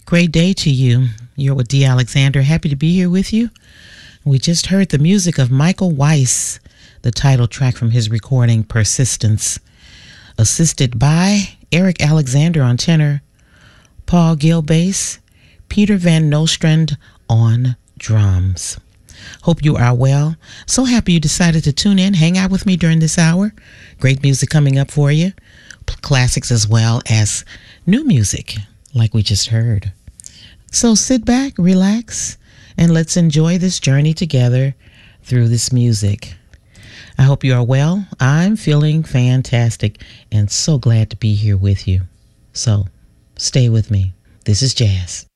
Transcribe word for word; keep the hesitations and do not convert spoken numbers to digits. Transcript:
Great day to you. You're with Dee Alexander. Happy to be here with you. We just heard the music of Michael Weiss, the title track from his recording Persistence, assisted by Eric Alexander on tenor, Paul Gill bass, Peter Van Nostrand on drums. Hope you are well. So happy you decided to tune in, hang out with me during this hour. Great music coming up for you. Classics as well as new music, like we just heard. So sit back, relax, and let's enjoy this journey together through this music. I hope you are well. I'm feeling fantastic and so glad to be here with you. So stay with me. This is jazz.